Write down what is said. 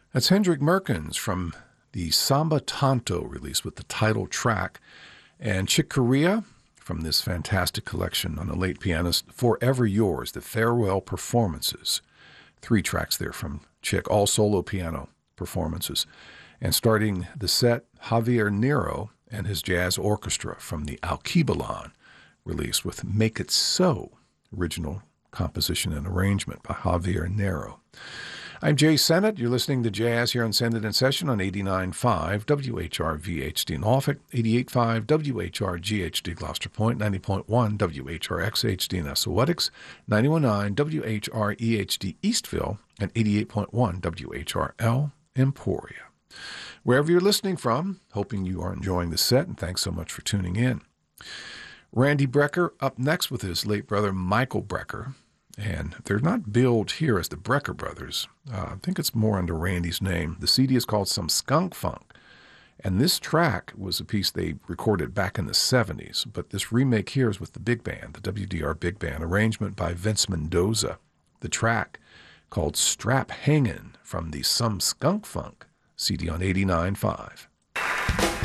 That's Hendrik Merkens from the Samba Tanto release with the title track, and Chick Corea from this fantastic collection on the late pianist, Forever Yours, the Farewell Performances. 3 tracks there from Chick, all solo piano performances. And starting the set, Javier Nero and his jazz orchestra from the Alkebulan release with Make It So, original composition and arrangement by Javier Nero. I'm Jay Sennett. You're listening to Jazz here on Send It in Session on 89.5 WHR-VHD Norfolk, 88.5 WHR-GHD Gloucester Point, 90.1 WHR-XHD in Essex, 91.9 WHR-EHD Eastville, and 88.1 WHR-L Emporia. Wherever you're listening from, hoping you are enjoying the set, and thanks so much for tuning in. Randy Brecker up next with his late brother Michael Brecker. And they're not billed here as the Brecker Brothers. I think it's more under Randy's name. The CD is called Some Skunk Funk. And this track was a piece they recorded back in the 70s. But this remake here is with the big band, the WDR Big Band, arrangement by Vince Mendoza. The track called Strap Hangin' from the Some Skunk Funk CD on 89.5.